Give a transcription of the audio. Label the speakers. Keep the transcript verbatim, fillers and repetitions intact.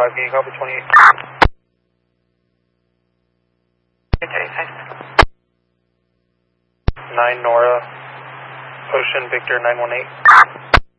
Speaker 1: five, can you copy twenty-eight?
Speaker 2: Okay, thanks.
Speaker 1: nine Nora, Ocean Victor nine one eight.